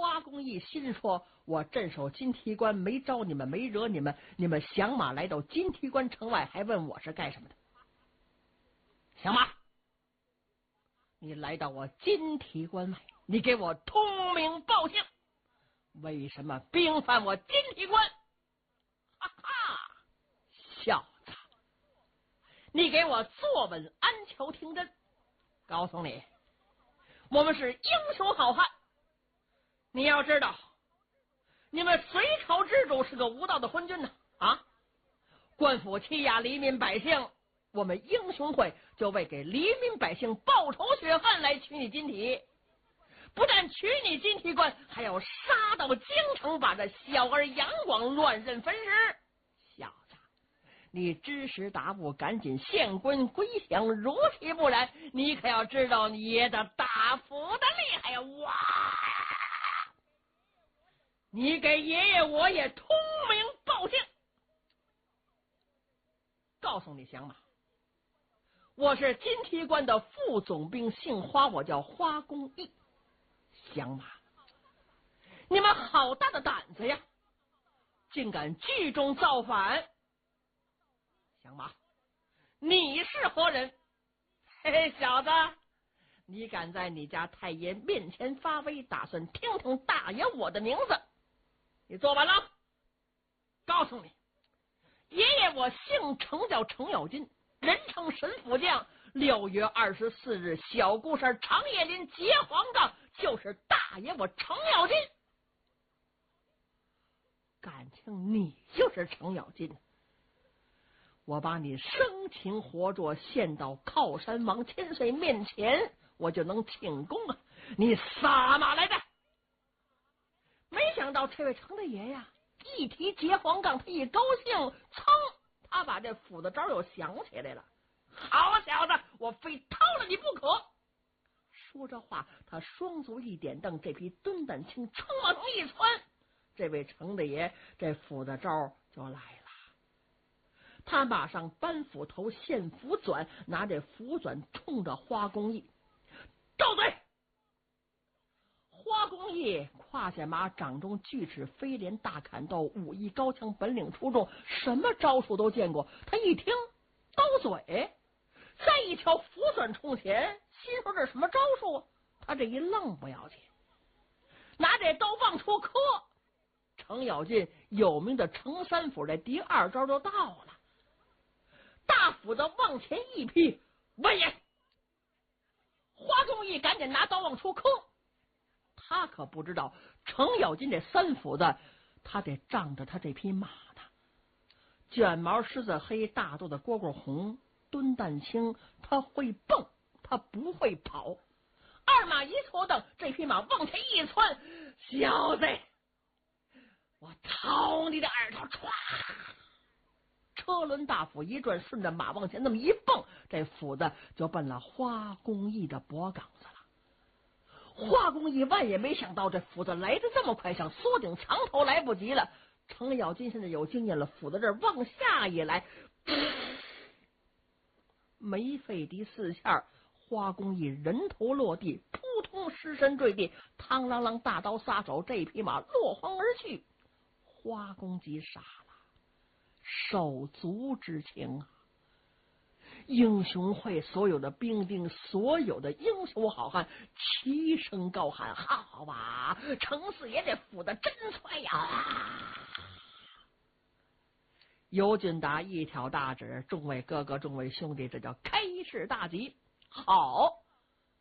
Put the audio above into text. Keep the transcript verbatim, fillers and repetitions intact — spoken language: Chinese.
花公义心说：“我镇守金提关，没招你们，没惹你们，你们响马来到金提关城外，还问我是干什么的？响马，你来到我金提关外，你给我通名报姓，为什么兵犯我金提关？哈哈，小子，你给我坐稳安桥听真！告诉你，我们是英雄好汉。你要知道，你们隋朝之主是个无道的昏君呢！啊，官府欺压黎民百姓，我们英雄会就为给黎民百姓报仇雪恨来取你金体。不但取你金提关，还要杀到京城，把这小儿杨广乱刃分尸。小子，你知识达悟，赶紧献官归降，如其不然，你可要知道你爷的大斧的厉害呀！哇！你给爷爷我也通名报姓，告诉你响马，我是金提关的副总兵，姓花，我叫花公义。响马，你们好大的胆子呀，竟敢聚众造反！响马，你是何人？嘿嘿，小子，你敢在你家太爷面前发威，打算听听大爷我的名字？你坐稳了，告诉你，爷爷我姓程，叫程咬金，人称神斧匠。六月二十四日，小孤山长叶林结黄杠，就是大爷我程咬金。感情你就是程咬金，我把你生擒活捉献到靠山王千岁面前，我就能请功啊！你撒马来的！没想到这位程大爷呀，一提结黄杠，他一高兴，噌，他把这斧子招又想起来了。好小子，我非掏了你不可！说着话，他双足一点蹬，这匹蹲蛋青冲往上一窜，这位程大爷这斧子招就来了。他马上搬斧头，现斧钻，拿这斧钻冲着花公义，照嘴！花公义胯下马，掌中锯齿飞镰大砍刀，武艺高强，本领出众，什么招数都见过。他一听刀嘴，再一瞧斧钻冲前，心说这什么招数啊？他这一愣不要紧，拿这刀往出磕。程咬金有名的程三斧，这第二招就到了，大斧子往前一劈，闻言，花公义赶紧拿刀往出磕。他可不知道程咬金这三斧子，他得仗着他这匹马呢。卷毛狮子黑，大肚子蝈蝈红，蹲蛋青，他会蹦，他不会跑。二马一错蹬，这匹马往前一窜，小子，我掏你的耳朵！唰，车轮大斧一转，顺着马往前那么一蹦，这斧子就奔了花公义的脖梗子了。花公义万也没想到这斧子来得这么快，想缩顶藏头来不及了。程咬金现在有经验了，斧子这往下一来，没费第四下，花公义人头落地，扑通失身坠地，嘡啷啷大刀撒手，这匹马落荒而去。花公吉傻了，手足之情啊！英雄会所有的兵丁，所有的英雄好汉齐声高喊：好吧，程四爷这斧子真快呀！尤俊达一挑大指，众位哥哥，众位兄弟，这叫开市大吉。好，